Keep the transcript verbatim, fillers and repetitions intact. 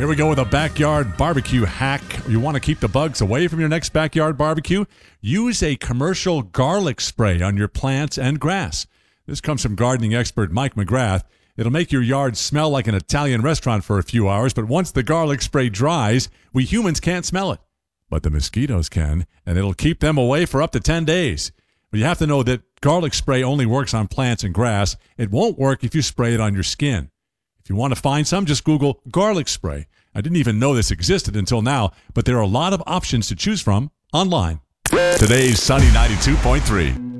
Here we go with a backyard barbecue hack. You want to keep the bugs away from your next backyard barbecue? Use a commercial garlic spray on your plants and grass. This comes from gardening expert Mike McGrath. It'll make your yard smell like an Italian restaurant for a few hours, but once the garlic spray dries, we humans can't smell it. But the mosquitoes can, and it'll keep them away for up to ten days. But you have to know that garlic spray only works on plants and grass. It won't work if you spray it on your skin. If you want to find some, just Google garlic spray. I didn't even know this existed until now, but there are a lot of options to choose from online. Today's Sunny ninety-two point three.